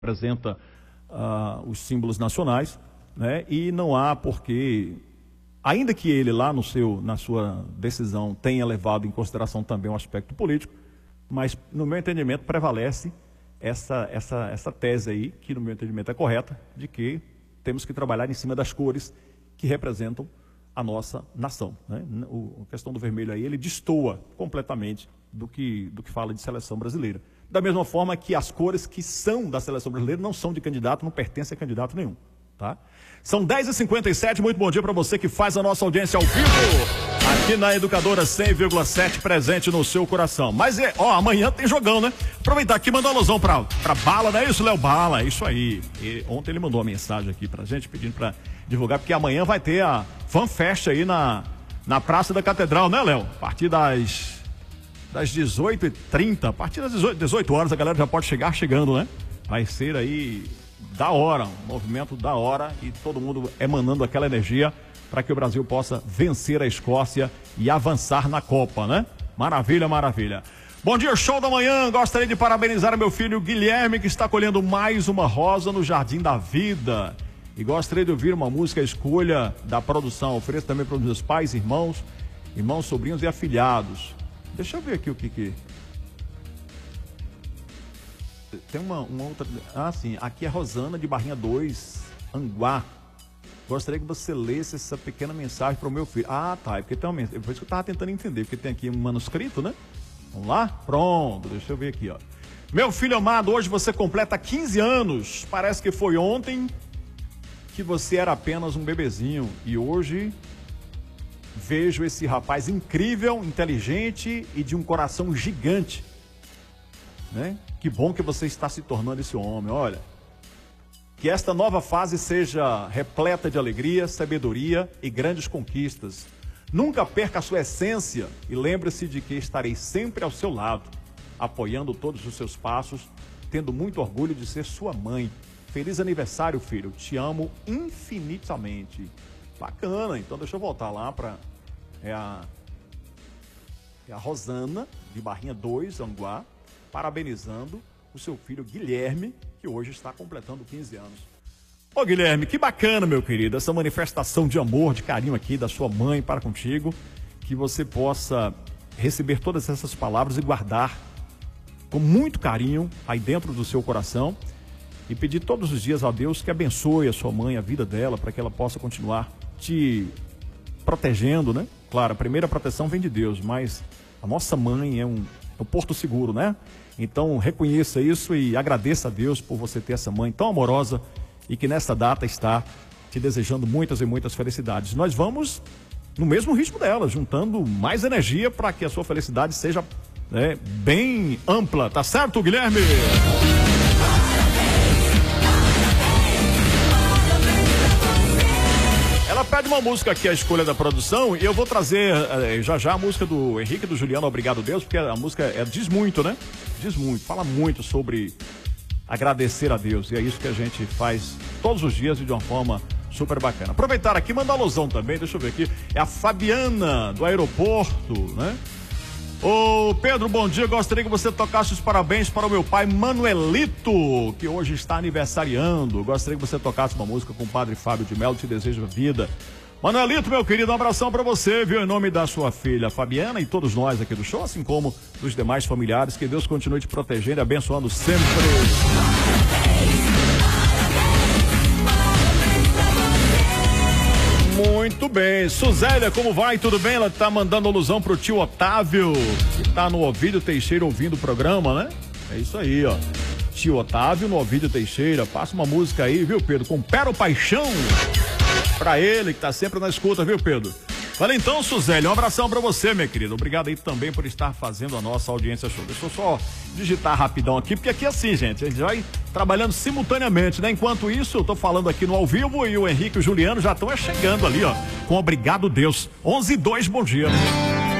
representa os símbolos nacionais, né? E não há porque, ainda que ele lá na sua decisão tenha levado em consideração também o aspecto político, mas no meu entendimento prevalece essa tese aí, que no meu entendimento é correta, de que temos que trabalhar em cima das cores que representam a nossa nação, né? A questão do vermelho aí, ele destoa completamente do que fala de seleção brasileira. Da mesma forma que as cores que são da seleção brasileira não são de candidato, não pertencem a candidato nenhum, tá? São 10h57, muito bom dia para você que faz a nossa audiência ao vivo, aqui na Educadora 100,7, presente no seu coração. Mas amanhã tem jogão, né? Aproveitar aqui e mandar uma alusão pra Bala, não é isso, Léo Bala? É isso aí. Ontem ele mandou uma mensagem aqui pra gente, pedindo pra divulgar, porque amanhã vai ter a Fan Fest aí na Praça da Catedral, né, Léo? A partir das 18h30, a partir das 18 horas a galera já pode chegar chegando, né? Vai ser aí da hora, um movimento da hora e todo mundo emanando aquela energia para que o Brasil possa vencer a Escócia e avançar na Copa, né? Maravilha, maravilha. Bom dia, show da manhã. Gostaria de parabenizar meu filho Guilherme, que está colhendo mais uma rosa no Jardim da Vida. E gostaria de ouvir uma música escolha da produção. Ofereço também para os meus pais, irmãos, sobrinhos e afilhados. Deixa eu ver aqui o que... Tem uma outra... Ah, sim. Aqui é Rosana, de Barrinha 2, Anguá. Gostaria que você lesse essa pequena mensagem para o meu filho. Ah, tá. É porque tem uma mensagem. Foi isso que eu estava tentando entender, porque tem aqui um manuscrito, né? Vamos lá? Pronto. Deixa eu ver aqui, ó. Meu filho amado, hoje você completa 15 anos. Parece que foi ontem que você era apenas um bebezinho. E hoje... vejo esse rapaz incrível, inteligente e de um coração gigante, né? Que bom que você está se tornando esse homem. Olha, que esta nova fase seja repleta de alegria, sabedoria e grandes conquistas. Nunca perca a sua essência e lembre-se de que estarei sempre ao seu lado, apoiando todos os seus passos, tendo muito orgulho de ser sua mãe. Feliz aniversário, filho. Te amo infinitamente. Bacana, então deixa eu voltar lá para... É a Rosana, de Barrinha 2, Anguá, parabenizando o seu filho Guilherme, que hoje está completando 15 anos. Ô Guilherme, que bacana, meu querido, essa manifestação de amor, de carinho aqui da sua mãe para contigo, que você possa receber todas essas palavras e guardar com muito carinho aí dentro do seu coração e pedir todos os dias a Deus que abençoe a sua mãe, a vida dela, para que ela possa continuar te protegendo, né? Claro, a primeira proteção vem de Deus, mas a nossa mãe é um porto seguro, né? Então reconheça isso e agradeça a Deus por você ter essa mãe tão amorosa e que nessa data está te desejando muitas e muitas felicidades. Nós vamos no mesmo ritmo dela, juntando mais energia para que a sua felicidade seja, né, bem ampla, tá certo, Guilherme? Pede uma música aqui, a escolha da produção, e eu vou trazer já a música do Henrique e do Juliano, Obrigado Deus, porque a música diz muito, né? Diz muito, fala muito sobre agradecer a Deus, e é isso que a gente faz todos os dias e de uma forma super bacana. Aproveitar aqui, mandar alusão também, deixa eu ver aqui, é a Fabiana, do aeroporto, né? Ô Pedro, bom dia, gostaria que você tocasse os parabéns para o meu pai Manuelito, que hoje está aniversariando. Gostaria que você tocasse uma música com o Padre Fábio de Melo, Te Desejo Vida. Manuelito, meu querido, um abração para você, viu? Em nome da sua filha Fabiana e todos nós aqui do show, assim como dos demais familiares, que Deus continue te protegendo e abençoando sempre. Muito bem, Suzélia, como vai? Tudo bem? Ela tá mandando alusão pro tio Otávio, que tá no Ovídio Teixeira ouvindo o programa, né? É isso aí, ó. Tio Otávio no Ovídio Teixeira, passa uma música aí, viu, Pedro? Com Pero Paixão, pra ele, que tá sempre na escuta, viu, Pedro? Valeu então, Suzélia, um abração pra você, minha querida. Obrigado aí também por estar fazendo a nossa audiência show. Deixa eu só digitar rapidão aqui, porque aqui é assim, gente, a gente vai trabalhando simultaneamente, né? Enquanto isso, eu tô falando aqui no ao vivo e o Henrique e o Juliano já estão chegando ali, ó, com Obrigado Deus. 11:02, bom dia.